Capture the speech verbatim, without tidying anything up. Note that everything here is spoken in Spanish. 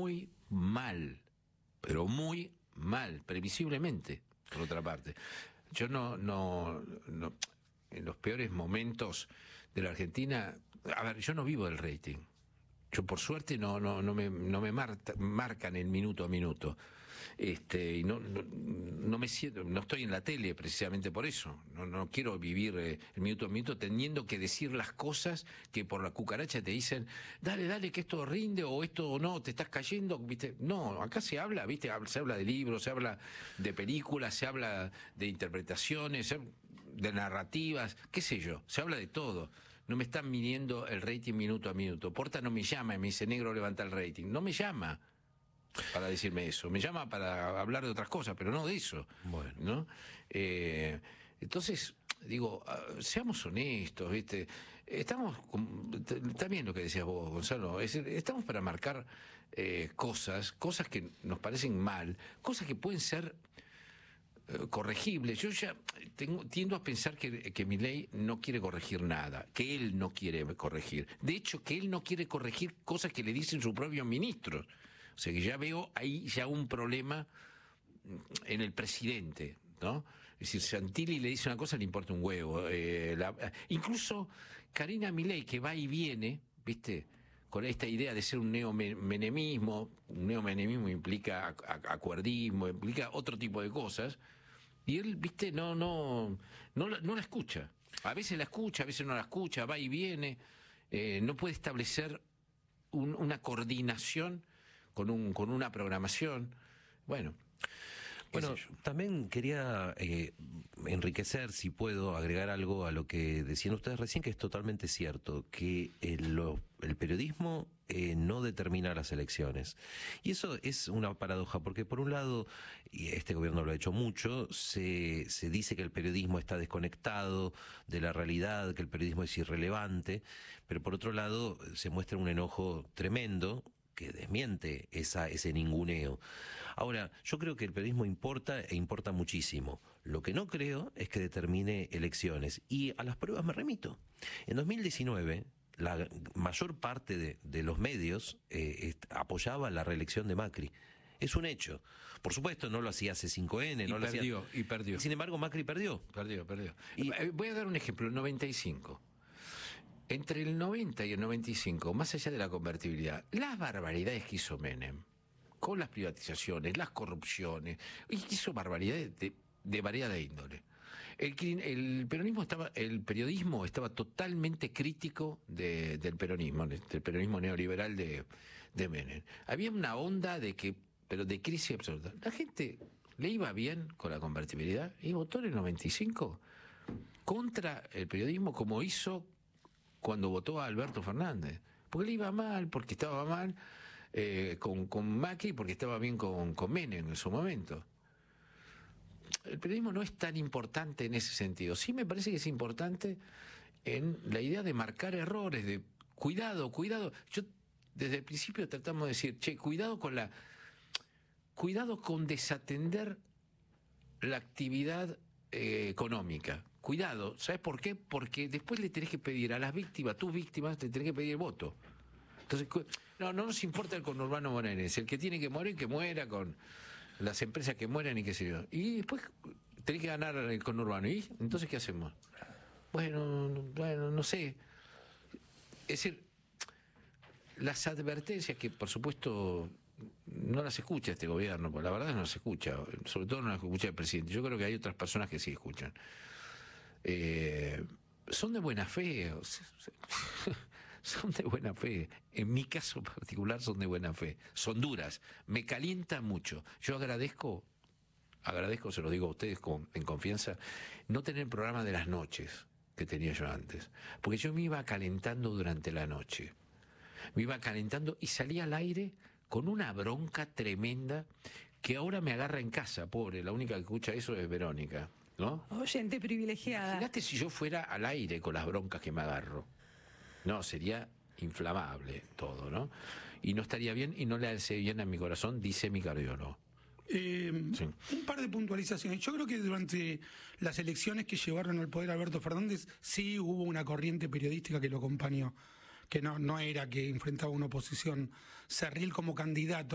muy mal, pero muy mal, previsiblemente, por otra parte. Yo no, no, no, en los peores momentos de la Argentina, a ver, yo no vivo del rating. Yo por suerte no no no me no me marca, marcan el minuto a minuto. Este, y no, no no me siento, no estoy en la tele precisamente por eso. No no quiero vivir eh, el minuto a minuto teniendo que decir las cosas que por la cucaracha te dicen, dale, dale, que esto rinde o esto no, te estás cayendo, ¿viste? No, acá se habla, ¿viste? Se habla de libros, se habla de películas, se habla de interpretaciones, de narrativas, qué sé yo, se habla de todo. No me están midiendo el rating minuto a minuto. Porta no me llama y me dice, negro, levanta el rating. No me llama para decirme eso. Me llama para hablar de otras cosas, pero no de eso. Bueno. ¿No? Eh, entonces, digo, seamos honestos, ¿viste? Estamos, está bien lo que decías vos, Gonzalo, es decir, estamos para marcar eh, cosas, cosas que nos parecen mal, cosas que pueden ser corregible. Yo ya tengo, tiendo a pensar que, que Milei no quiere corregir nada, que él no quiere corregir. De hecho, que él no quiere corregir cosas que le dicen sus propios ministros. O sea que ya veo ahí ya un problema en el presidente, ¿no? Es decir, Santilli le dice una cosa, le importa un huevo. Eh, la, incluso Karina Milei, que va y viene, ¿viste?, con esta idea de ser un neomenemismo, un neomenemismo implica acuerdismo, implica otro tipo de cosas, y él, viste, no, no, no, no la escucha. A veces la escucha, a veces no la escucha, va y viene, eh, no puede establecer un, una coordinación con un, con una programación. Bueno. Bueno, también quería eh, enriquecer, si puedo, agregar algo a lo que decían ustedes recién, que es totalmente cierto, que el, lo, el periodismo eh, no determina las elecciones. Y eso es una paradoja, porque por un lado, y este gobierno lo ha hecho mucho, se, se dice que el periodismo está desconectado de la realidad, que el periodismo es irrelevante, pero por otro lado se muestra un enojo tremendo que desmiente esa, ese ninguneo. Ahora, yo creo que el periodismo importa e importa muchísimo. Lo que no creo es que determine elecciones. Y a las pruebas me remito. En dos mil diecinueve, la mayor parte de, de los medios eh, apoyaba la reelección de Macri. Es un hecho. Por supuesto, no lo hacía C cinco N. Y no perdió, lo hacía... y perdió. Sin embargo, Macri perdió. Perdió, perdió. Y... Voy a dar un ejemplo, el noventa y cinco. Entre el noventa y el noventa y cinco, más allá de la convertibilidad, las barbaridades que hizo Menem, con las privatizaciones, las corrupciones, y hizo barbaridades de, de variada índole. El, el peronismo estaba, el periodismo estaba totalmente crítico de, del peronismo, del peronismo neoliberal de, de Menem. Había una onda de que, pero de crisis absoluta. La gente le iba bien con la convertibilidad y votó en el noventa y cinco contra el periodismo, como hizo cuando votó a Alberto Fernández, porque le iba mal, porque estaba mal eh, con, con Macri, porque estaba bien con, con Menem en su momento. El periodismo no es tan importante en ese sentido. Sí me parece que es importante en la idea de marcar errores, de cuidado, cuidado. Yo desde el principio tratamos de decir, che, cuidado con la, cuidado con desatender la actividad eh, económica. Cuidado, ¿sabes por qué? Porque después le tenés que pedir a las víctimas, a tus víctimas, te tenés que pedir el voto. Entonces, no, no nos importa el conurbano bonaerense, el que tiene que morir, que muera, con las empresas que mueran y qué sé yo. Y después tenés que ganar el conurbano. ¿Y entonces qué hacemos? Bueno, bueno, no sé. Es decir, las advertencias que, por supuesto, no las escucha este gobierno, porque la verdad no las escucha, sobre todo no las escucha el presidente. Yo creo que hay otras personas que sí escuchan. Eh, son de buena fe, son de buena fe. En mi caso particular son de buena fe. Son duras, me calientan mucho. Yo agradezco, agradezco, se lo digo a ustedes con, en confianza, no tener el programa de las noches que tenía yo antes, porque yo me iba calentando durante la noche. Me iba calentando y salía al aire con una bronca tremenda que ahora me agarra en casa, pobre. La única que escucha eso es Verónica, ¿no? Oyente privilegiada. Imagínate si yo fuera al aire con las broncas que me agarro. No, sería inflamable todo, ¿no? Y no estaría bien y no le hace bien a mi corazón, dice mi cardiólogo. Eh, sí. Un par de puntualizaciones. Yo creo que durante las elecciones que llevaron al poder a Alberto Fernández, sí hubo una corriente periodística que lo acompañó, que no, no era que enfrentaba una oposición cerril como candidato.